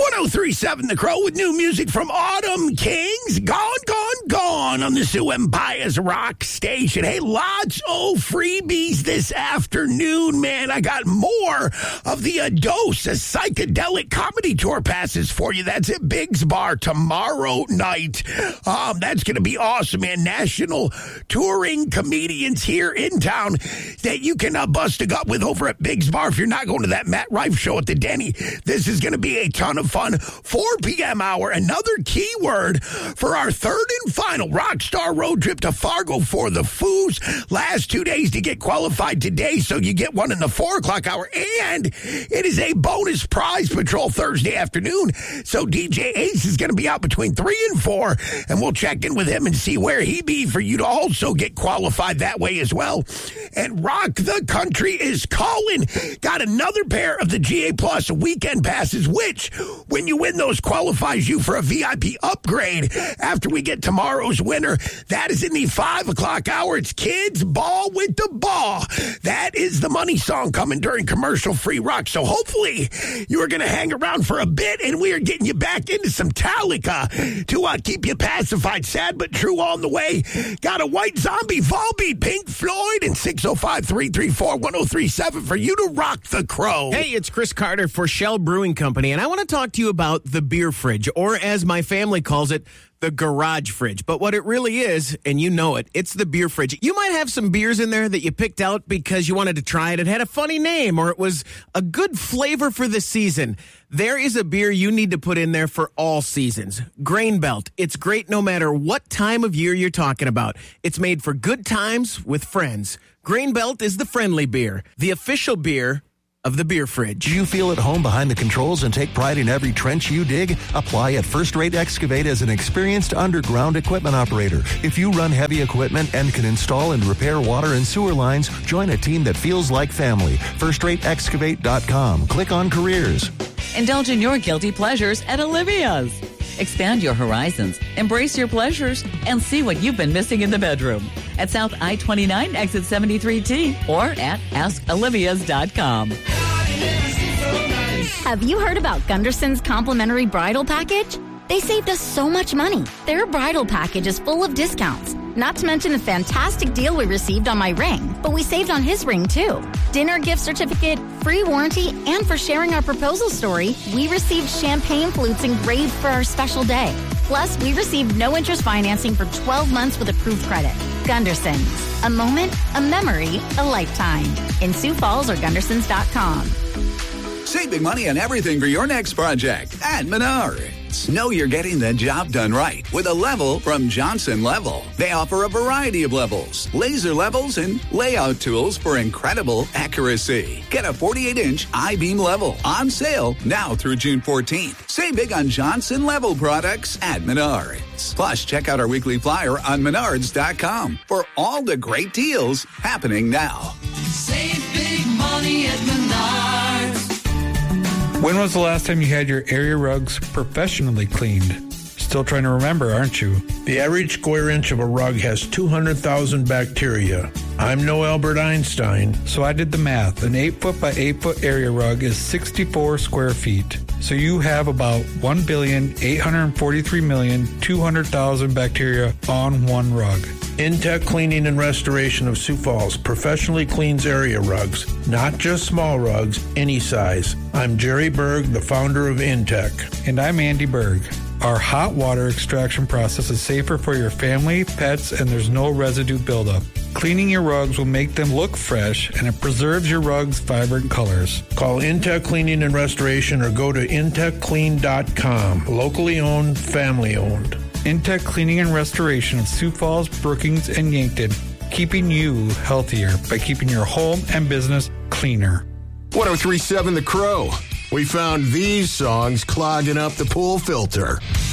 1037 The Crow with new music from Autumn Kings. Gone on the Sioux Empire's rock station. Hey, lots of freebies this afternoon, man. I got more of the Dose, a psychedelic comedy tour passes for you. That's at Biggs Bar tomorrow night. That's going to be awesome, man. National touring comedians here in town that you can bust a gut with over at Biggs Bar. If you're not going to that Matt Rife show at the Denny, this is going to be a ton of fun. 4 p.m. hour, another keyword for our third and final Rockstar Road Trip to Fargo for the Foos. Last 2 days to get qualified today, so you get one in the 4 o'clock hour, and it is a bonus prize patrol Thursday afternoon. So DJ Ace is going to be out between 3 and 4, and we'll check in with him and see where he be for you to also get qualified that way as well. And Rock the Country is calling. Got another pair of the GA Plus weekend passes, which, when you win those, qualifies you for a VIP upgrade after we get tomorrow's winner. That is in the 5 o'clock hour. It's Kids Ball with the Ball. That is the money song coming during commercial-free rock. So hopefully you are going to hang around for a bit, and we are getting you back into some Metallica to keep you pacified. Sad but true on the way. Got a White Zombie, Volbeat, Pink Floyd, and 605-334-1037 for you to rock the Crow. Hey, it's Chris Carter for Shell Brewing Company, and I want to talk to you about the beer fridge, or as my family calls it, the garage fridge. But what it really is, and you know it, it's the beer fridge. You might have some beers in there that you picked out because you wanted to try it. It had a funny name, or it was a good flavor for the season. There is a beer you need to put in there for all seasons. Grain Belt. It's great no matter what time of year you're talking about. It's made for good times with friends. Grain Belt is the friendly beer, the official beer of the beer fridge. Do you feel at home behind the controls and take pride in every trench you dig? Apply at First Rate Excavate as an experienced underground equipment operator. If you run heavy equipment and can install and repair water and sewer lines, join a team that feels like family. FirstRateExcavate.com. Click on careers. Indulge in your guilty pleasures at Olivia's. Expand your horizons, embrace your pleasures, and see what you've been missing in the bedroom. At South I-29, exit 73T, or at AskOlivias.com. Have you heard about Gunderson's complimentary bridal package? They saved us so much money. Their bridal package is full of discounts. Not to mention the fantastic deal we received on my ring, but we saved on his ring too. Dinner gift certificate, free warranty, and for sharing our proposal story, we received champagne flutes engraved for our special day. Plus, we received no interest financing for 12 months with approved credit. Gunderson's. A moment, a memory, a lifetime. In Sioux Falls or Gundersons.com. Save big money on everything for your next project at Menards. Know you're getting the job done right with a level from Johnson Level. They offer a variety of levels, laser levels, and layout tools for incredible accuracy. Get a 48-inch I-beam level on sale now through June 14th. Save big on Johnson Level products at Menards. Plus, check out our weekly flyer on Menards.com for all the great deals happening now. Save big money at Menards. When was the last time you had your area rugs professionally cleaned? Still trying to remember, aren't you? The average square inch of a rug has 200,000 bacteria. I'm no Albert Einstein. So I did the math. An 8-foot by 8-foot area rug is 64 square feet. So you have about 1,843,200,000 bacteria on one rug. Intech Cleaning and Restoration of Sioux Falls professionally cleans area rugs, not just small rugs, any size. I'm Jerry Berg, the founder of Intech. And I'm Andy Berg. Our hot water extraction process is safer for your family, pets, and there's no residue buildup. Cleaning your rugs will make them look fresh, and it preserves your rugs' vibrant colors. Call Intech Cleaning and Restoration or go to intechclean.com. Locally owned, family owned. Intech Cleaning and Restoration of Sioux Falls, Brookings, and Yankton, keeping you healthier by keeping your home and business cleaner. 1037 The Crow. We found these songs clogging up the pool filter.